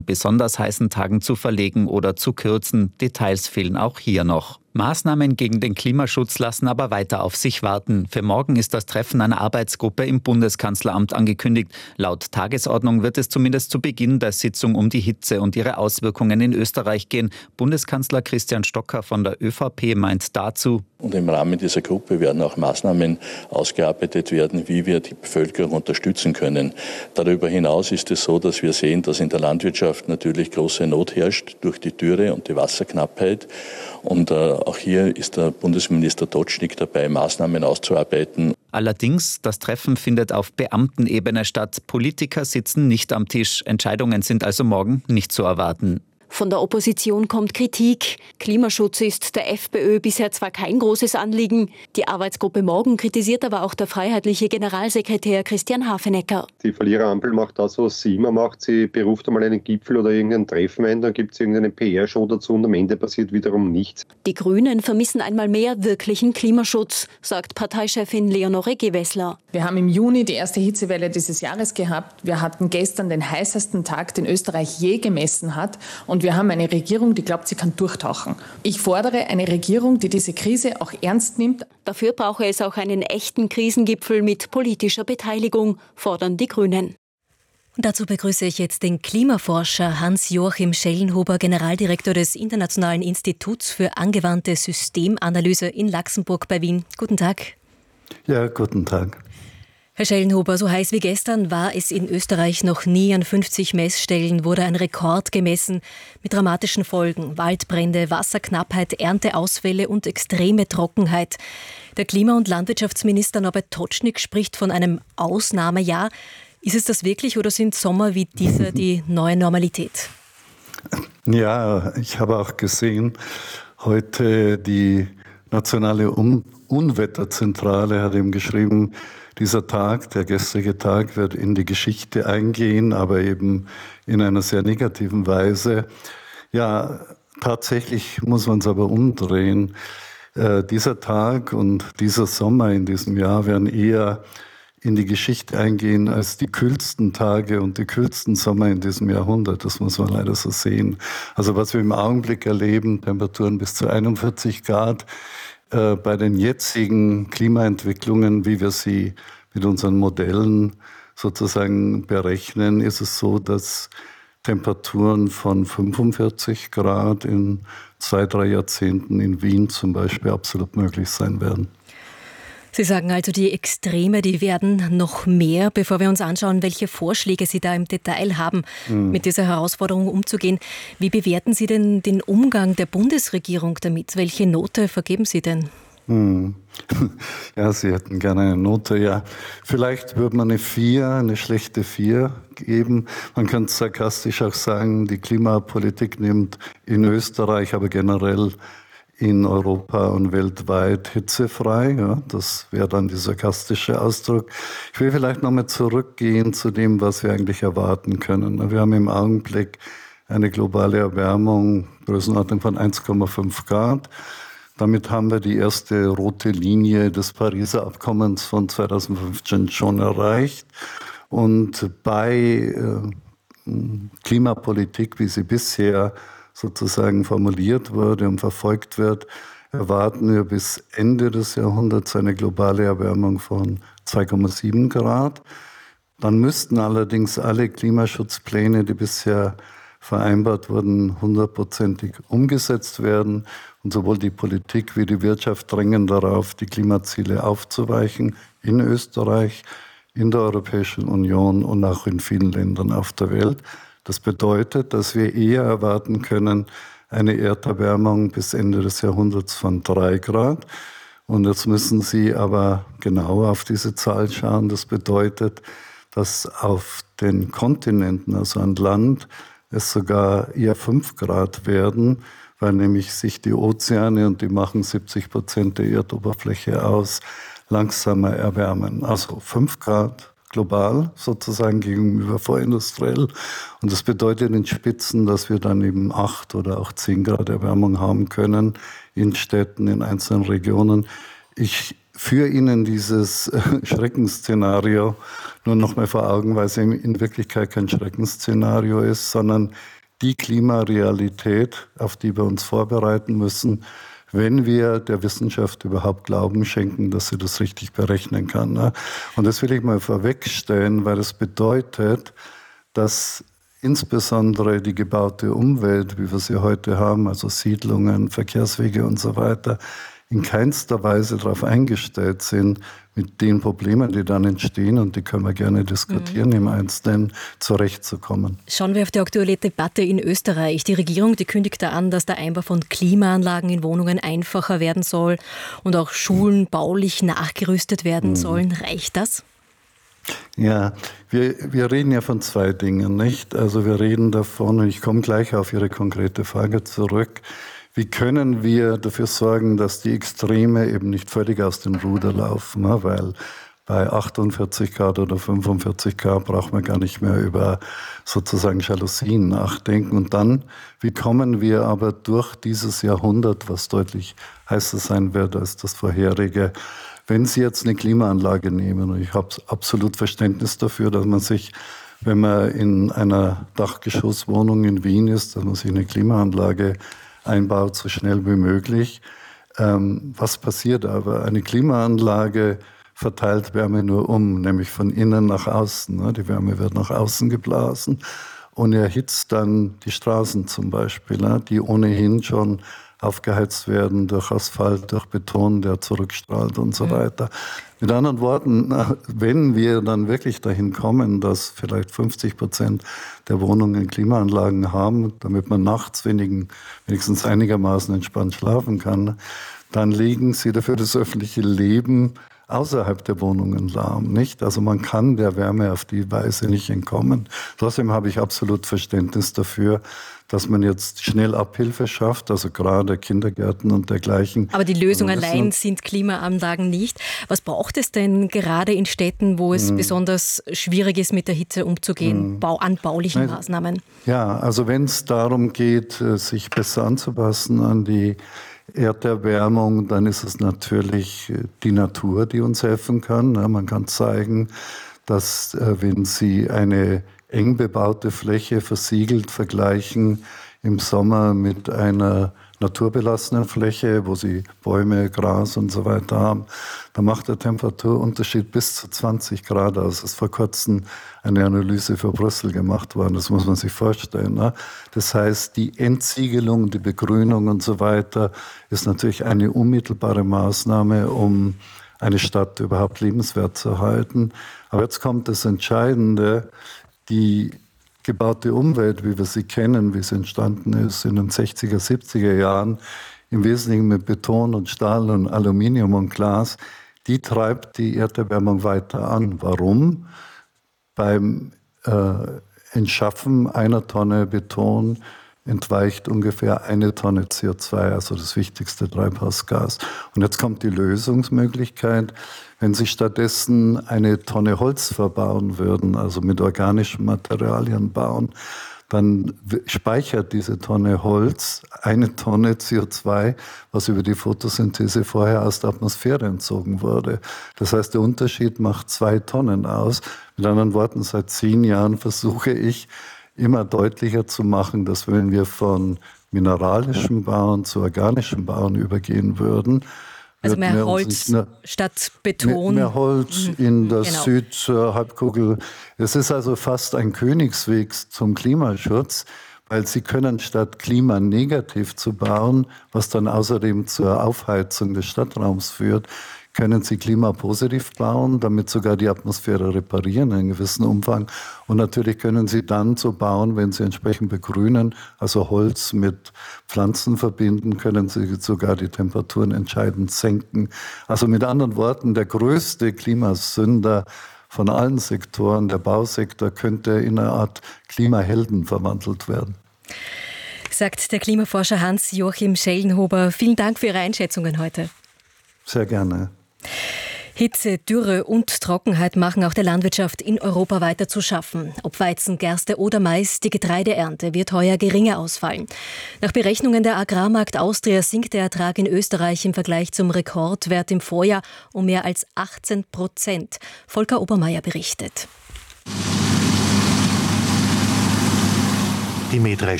besonders heißen Tagen zu verlegen oder zu kürzen. Details fehlen auch hier noch. Maßnahmen gegen den Klimaschutz lassen aber weiter auf sich warten. Für morgen ist das Treffen einer Arbeitsgruppe im Bundeskanzleramt angekündigt. Laut Tagesordnung wird es zumindest zu Beginn der Sitzung um die Hitze und ihre Auswirkungen in Österreich gehen. Bundeskanzler Christian Stocker von der ÖVP meint dazu: Und im Rahmen dieser Gruppe werden auch Maßnahmen ausgearbeitet werden, wie wir die Bevölkerung unterstützen können. Darüber hinaus ist es so, dass wir sehen, dass in der Landwirtschaft natürlich große Not herrscht durch die Dürre und die Wasserknappheit. Und auch hier ist der Bundesminister Totschnig dabei, Maßnahmen auszuarbeiten. Allerdings, das Treffen findet auf Beamtenebene statt. Politiker sitzen nicht am Tisch. Entscheidungen sind also morgen nicht zu erwarten. Von der Opposition kommt Kritik. Klimaschutz ist der FPÖ bisher zwar kein großes Anliegen. Die Arbeitsgruppe morgen kritisiert aber auch der freiheitliche Generalsekretär Christian Hafenecker. Die Verliererampel macht das, was sie immer macht. Sie beruft einmal einen Gipfel oder irgendein Treffen ein, dann gibt es irgendeine PR-Show dazu und am Ende passiert wiederum nichts. Die Grünen vermissen einmal mehr wirklichen Klimaschutz, sagt Parteichefin Leonore Gewessler. Wir haben im Juni die erste Hitzewelle dieses Jahres gehabt. Wir hatten gestern den heißesten Tag, den Österreich je gemessen hat. Und wir haben eine Regierung, die glaubt, sie kann durchtauchen. Ich fordere eine Regierung, die diese Krise auch ernst nimmt. Dafür brauche es auch einen echten Krisengipfel mit politischer Beteiligung, fordern die Grünen. Und dazu begrüße ich jetzt den Klimaforscher Hans-Joachim Schellenhuber, Generaldirektor des Internationalen Instituts für angewandte Systemanalyse in Laxenburg bei Wien. Guten Tag. Ja, guten Tag. Herr Schellenhuber, so heiß wie gestern war es in Österreich noch nie. An 50 Messstellen wurde ein Rekord gemessen mit dramatischen Folgen. Waldbrände, Wasserknappheit, Ernteausfälle und extreme Trockenheit. Der Klima- und Landwirtschaftsminister Norbert Totschnig spricht von einem Ausnahmejahr. Ist es das wirklich oder sind Sommer wie dieser die neue Normalität? Ja, ich habe auch gesehen, heute die nationale Unwetterzentrale hat eben geschrieben, dieser Tag, der gestrige Tag, wird in die Geschichte eingehen, aber eben in einer sehr negativen Weise. Ja, tatsächlich muss man es aber umdrehen. Dieser Tag und dieser Sommer in diesem Jahr werden eher in die Geschichte eingehen als die kühlsten Tage und die kühlsten Sommer in diesem Jahrhundert. Das muss man leider so sehen. Also was wir im Augenblick erleben, Temperaturen bis zu 41 Grad, bei den jetzigen Klimaentwicklungen, wie wir sie mit unseren Modellen sozusagen berechnen, ist es so, dass Temperaturen von 45 Grad in 2-3 Jahrzehnten in Wien zum Beispiel absolut möglich sein werden. Sie sagen also, die Extreme, die werden noch mehr. Bevor wir uns anschauen, welche Vorschläge Sie da im Detail haben, mit dieser Herausforderung umzugehen. Wie bewerten Sie denn den Umgang der Bundesregierung damit? Welche Note vergeben Sie denn? Ja, Sie hätten gerne eine Note, ja. Vielleicht würde man eine 4, eine schlechte 4 geben. Man könnte sarkastisch auch sagen, die Klimapolitik nimmt in Österreich, aber generell in Europa und weltweit hitzefrei. Ja, das wäre dann der sarkastische Ausdruck. Ich will vielleicht nochmal zurückgehen zu dem, was wir eigentlich erwarten können. Wir haben im Augenblick eine globale Erwärmung, Größenordnung von 1,5 Grad. Damit haben wir die erste rote Linie des Pariser Abkommens von 2015 schon erreicht. Und bei Klimapolitik, wie sie bisher sozusagen formuliert wurde und verfolgt wird, erwarten wir bis Ende des Jahrhunderts eine globale Erwärmung von 2,7 Grad. Dann müssten allerdings alle Klimaschutzpläne, die bisher vereinbart wurden, 100%ig umgesetzt werden. Und sowohl die Politik wie die Wirtschaft drängen darauf, die Klimaziele aufzuweichen in Österreich, in der Europäischen Union und auch in vielen Ländern auf der Welt. Das bedeutet, dass wir eher erwarten können, eine Erderwärmung bis Ende des Jahrhunderts von 3 Grad. Und jetzt müssen Sie aber genau auf diese Zahl schauen. Das bedeutet, dass auf den Kontinenten, also an Land, es sogar eher 5 Grad werden, weil nämlich sich die Ozeane, und die machen 70% der Erdoberfläche aus, langsamer erwärmen. Also 5 Grad global sozusagen gegenüber vorindustriell. Und das bedeutet in Spitzen, dass wir dann eben 8 oder auch 10 Grad Erwärmung haben können in Städten, in einzelnen Regionen. ich führe Ihnen dieses Schreckensszenario nur noch mal vor Augen, weil es in Wirklichkeit kein Schreckensszenario ist, sondern die Klimarealität, auf die wir uns vorbereiten müssen, wenn wir der Wissenschaft überhaupt Glauben schenken, dass sie das richtig berechnen kann. Ne? Und das will ich mal vorwegstellen, weil das bedeutet, dass insbesondere die gebaute Umwelt, wie wir sie heute haben, also Siedlungen, Verkehrswege und so weiter, in keinster Weise darauf eingestellt sind, mit den Problemen, die dann entstehen, und die können wir gerne diskutieren, im Einzelnen zurechtzukommen. Schauen wir auf die aktuelle Debatte in Österreich. Die Regierung, die kündigt da an, dass der Einbau von Klimaanlagen in Wohnungen einfacher werden soll und auch Schulen baulich nachgerüstet werden sollen. Reicht das? Ja, wir reden ja von zwei Dingen, nicht? Also wir reden davon, und ich komme gleich auf Ihre konkrete Frage zurück, wie können wir dafür sorgen, dass die Extreme eben nicht völlig aus dem Ruder laufen, ne? Weil bei 48 Grad oder 45 Grad braucht man gar nicht mehr über sozusagen Jalousien nachdenken. Und dann, wie kommen wir aber durch dieses Jahrhundert, was deutlich heißer sein wird als das vorherige, wenn Sie jetzt eine Klimaanlage nehmen, und ich habe absolut Verständnis dafür, dass man sich, wenn man in einer Dachgeschosswohnung in Wien ist, dass man sich eine Klimaanlage einbaut, so schnell wie möglich. Was passiert aber? Eine Klimaanlage verteilt Wärme nur nämlich von innen nach außen. Ne? Die Wärme wird nach außen geblasen und erhitzt dann die Straßen zum Beispiel, ne? Die ohnehin schon aufgeheizt werden durch Asphalt, durch Beton, der zurückstrahlt und so weiter. Mit anderen Worten, wenn wir dann wirklich dahin kommen, dass vielleicht 50% der Wohnungen Klimaanlagen haben, damit man nachts wenigstens einigermaßen entspannt schlafen kann, dann legen sie dafür das öffentliche Leben außerhalb der Wohnungen lahm, nicht? Also man kann der Wärme auf die Weise nicht entkommen. Trotzdem habe ich absolut Verständnis dafür, dass man jetzt schnell Abhilfe schafft, also gerade Kindergärten und dergleichen. Aber die Lösung allein sind Klimaanlagen nicht. Was braucht es denn gerade in Städten, wo es besonders schwierig ist, mit der Hitze umzugehen, an baulichen Maßnahmen? Ja, also wenn es darum geht, sich besser anzupassen an die Erderwärmung, dann ist es natürlich die Natur, die uns helfen kann. Man kann zeigen, dass wenn Sie eine eng bebaute Fläche versiegelt vergleichen im Sommer mit einer naturbelassenen Fläche, wo Sie Bäume, Gras und so weiter haben, da macht der Temperaturunterschied bis zu 20 Grad aus. Es ist vor kurzem eine Analyse für Brüssel gemacht worden, das muss man sich vorstellen. Ne? Das heißt, die Entsiegelung, die Begrünung und so weiter ist natürlich eine unmittelbare Maßnahme, um eine Stadt überhaupt lebenswert zu halten. Aber jetzt kommt das Entscheidende: Die gebaute Umwelt, wie wir sie kennen, wie sie entstanden ist in den 60er, 70er Jahren, im Wesentlichen mit Beton und Stahl und Aluminium und Glas, die treibt die Erderwärmung weiter an. Warum? Beim Entschaffen einer Tonne Beton entweicht ungefähr 1 Tonne CO2, also das wichtigste Treibhausgas. Und jetzt kommt die Lösungsmöglichkeit. Wenn Sie stattdessen 1 Tonne Holz verbauen würden, also mit organischen Materialien bauen, dann speichert diese Tonne Holz 1 Tonne CO2, was über die Photosynthese vorher aus der Atmosphäre entzogen wurde. Das heißt, der Unterschied macht 2 Tonnen aus. Mit anderen Worten, seit 10 Jahren versuche ich, immer deutlicher zu machen, dass wenn wir von mineralischem Bauen zu organischem Bauen übergehen würden, also mehr Holz statt Beton. Mehr Holz in der Südhalbkugel. Es ist also fast ein Königsweg zum Klimaschutz, weil Sie können statt klimanegativ zu bauen, was dann außerdem zur Aufheizung des Stadtraums führt, können Sie klimapositiv bauen, damit sogar die Atmosphäre reparieren in einem gewissen Umfang. Und natürlich können Sie dann so bauen, wenn Sie entsprechend begrünen, also Holz mit Pflanzen verbinden, können Sie sogar die Temperaturen entscheidend senken. Also mit anderen Worten, der größte Klimasünder von allen Sektoren, der Bausektor, könnte in eine Art Klimahelden verwandelt werden. Sagt der Klimaforscher Hans-Joachim Schellenhuber. Vielen Dank für Ihre Einschätzungen heute. Sehr gerne. Hitze, Dürre und Trockenheit machen auch der Landwirtschaft in Europa weiter zu schaffen. Ob Weizen, Gerste oder Mais, die Getreideernte wird heuer geringer ausfallen. Nach Berechnungen der Agrarmarkt Austria sinkt der Ertrag in Österreich im Vergleich zum Rekordwert im Vorjahr um mehr als 18%. Volker Obermeier berichtet. Die Mähdrescher